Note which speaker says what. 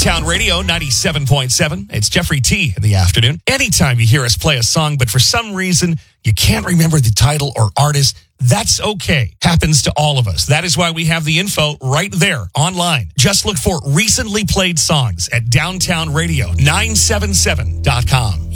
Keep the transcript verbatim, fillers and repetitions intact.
Speaker 1: Downtown Radio ninety-seven point seven. It's Jeffrey T in the afternoon. Anytime you hear us play a song, but for some reason you can't remember the title or artist, that's okay. Happens to all of us. That is why we have the info right there online. Just look for recently played songs at downtown radio nine seven seven dot com.